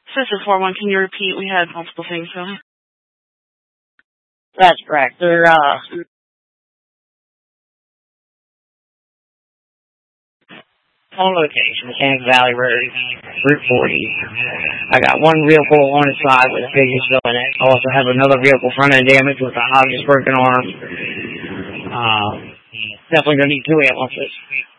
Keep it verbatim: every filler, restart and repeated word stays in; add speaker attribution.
Speaker 1: This is four one. Can you repeat? We had multiple things going.
Speaker 2: That's correct. They're, uh, on location, Mechanic Valley Road, Route forty. I got one vehicle on its side with a figure still in it. I also have another vehicle front end damage with a obvious broken arm. Uh, definitely gonna need two ambulances.